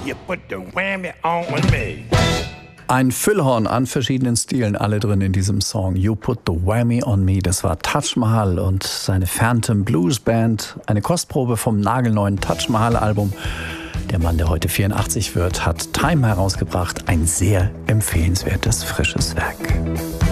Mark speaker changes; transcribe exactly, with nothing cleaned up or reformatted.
Speaker 1: you put the whammy on me.
Speaker 2: Ein Füllhorn an verschiedenen Stilen, alle drin in diesem Song. You Put the Whammy on Me, das war Taj Mahal und seine Phantom Blues Band. Eine Kostprobe vom nagelneuen Taj Mahal Album. Der Mann, der heute vierundachtzig wird, hat Time herausgebracht. Ein sehr empfehlenswertes, frisches Werk.